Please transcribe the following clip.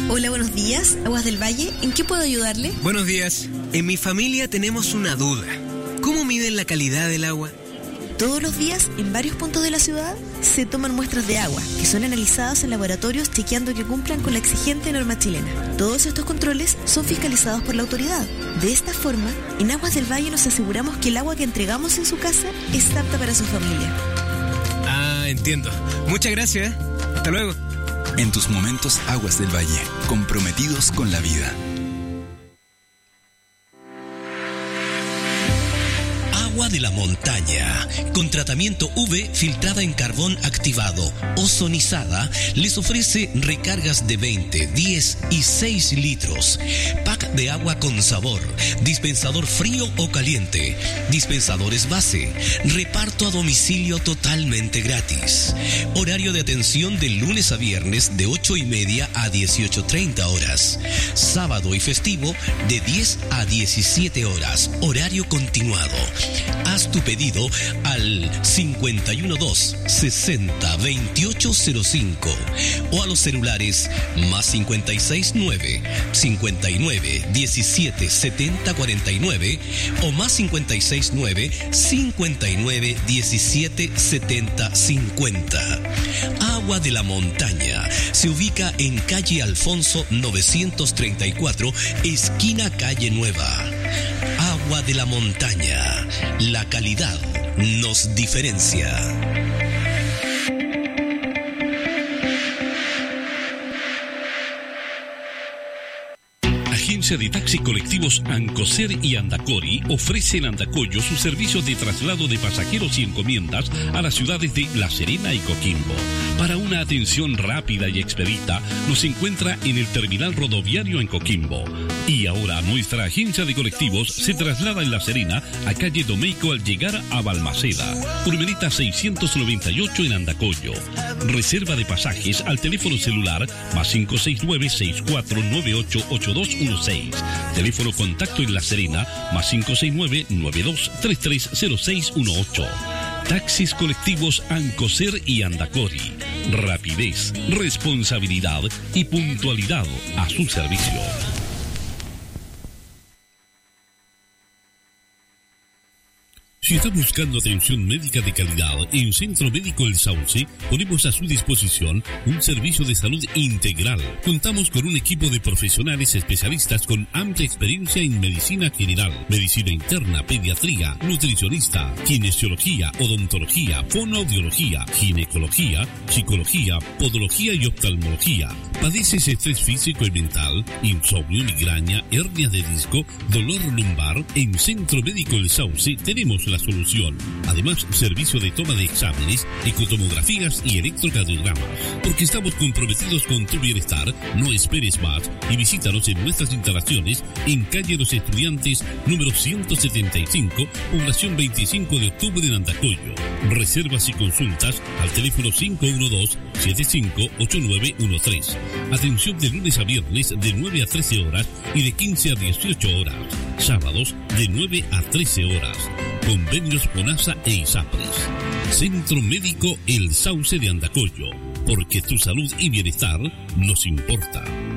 Hola, buenos días. Aguas del Valle, ¿en qué puedo ayudarle? Buenos días. En mi familia tenemos una duda. ¿Cómo miden la calidad del agua? Todos los días, en varios puntos de la ciudad, se toman muestras de agua, que son analizadas en laboratorios chequeando que cumplan con la exigente norma chilena. Todos estos controles son fiscalizados por la autoridad. De esta forma, en Aguas del Valle nos aseguramos que el agua que entregamos en su casa es apta para su familia. Ah, entiendo. Muchas gracias. Hasta luego. En tus momentos, Aguas del Valle, comprometidos con la vida. Agua de la montaña, con tratamiento UV filtrada en carbón activado, ozonizada, les ofrece recargas de 20, 10 y 6 litros. Pack de agua con sabor, dispensador frío o caliente, dispensadores base, reparto a domicilio totalmente gratis. Horario de atención de lunes a viernes de 8:30 a 18:30 horas. Sábado y festivo de 10 a 17 horas, horario continuado. Haz tu pedido al 512 60 2805 o a los celulares más 569 59 17 70 49 o más 569 59 17 70 50. Agua de la Montaña se ubica en calle Alfonso 934, esquina Calle Nueva. Agua de la Montaña, la calidad nos diferencia. Agencia de Taxi Colectivos Ancocer y Andacori ofrece en Andacollo sus servicios de traslado de pasajeros y encomiendas a las ciudades de La Serena y Coquimbo. Para una atención rápida y expedita, nos encuentra en el terminal rodoviario en Coquimbo. Y ahora nuestra agencia de colectivos se traslada en La Serena a calle Domeico al llegar a Balmaceda. Urmeneta 698 en Andacollo. Reserva de pasajes al teléfono celular más 569-6498-8216. Teléfono contacto en La Serena más 569-92330618. Taxis colectivos Ancocer y Andacori. Rapidez, responsabilidad y puntualidad a su servicio. Si está buscando atención médica de calidad, en Centro Médico El Sauce ponemos a su disposición un servicio de salud integral. Contamos con un equipo de profesionales especialistas con amplia experiencia en medicina general, medicina interna, pediatría, nutricionista, kinesiología, odontología, fonoaudiología, ginecología, psicología, podología y oftalmología. ¿Padeces estrés físico y mental, insomnio, migraña, hernia de disco, dolor lumbar? En Centro Médico El Sauce tenemos la solución. Además, servicio de toma de exámenes, ecotomografías y electrocardiogramas. Porque estamos comprometidos con tu bienestar, no esperes más y visítanos en nuestras instalaciones en calle Los Estudiantes, número 175, población 25 de octubre en Andacollo. Reservas y consultas al teléfono 512-758913. Atención de lunes a viernes de 9 a 13 horas y de 15 a 18 horas. Sábados de 9 a 13 horas. Convenios FONASA e ISAPRES. Centro Médico El Sauce de Andacollo, porque tu salud y bienestar nos importa.